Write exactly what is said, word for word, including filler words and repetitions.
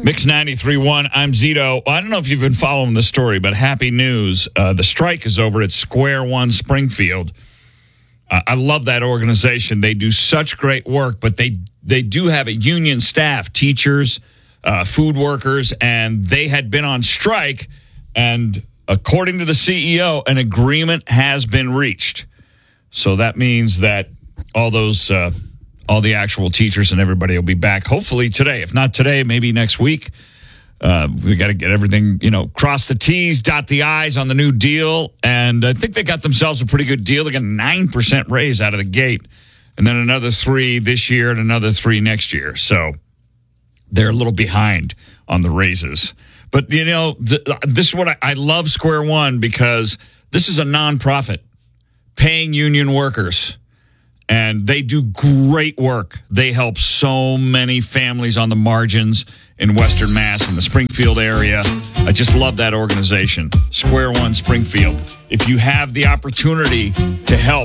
Mix ninety-three point one, I'm Zito. I don't know if you've been following the story, but happy news. Uh, the strike is over at Square One Springfield. Uh, I love that organization. They do such great work, but they, they do have a union staff, teachers, uh, food workers, and they had been on strike, and according to the C E O, an agreement has been reached. So that means that all those... Uh, all the actual teachers and everybody will be back, hopefully today. If not today, maybe next week. Uh, we got to get everything, you know, cross the T's, dot the I's on the new deal. And I think they got themselves a pretty good deal. They got a nine percent raise out of the gate. And then another three this year and another three next year. So they're a little behind on the raises. But, you know, th- this is what I, I love Square One, because this is a nonprofit paying union workers. And they do great work. They help so many families on the margins in Western Mass and the Springfield area. I just love that organization, Square One Springfield. If you have the opportunity to help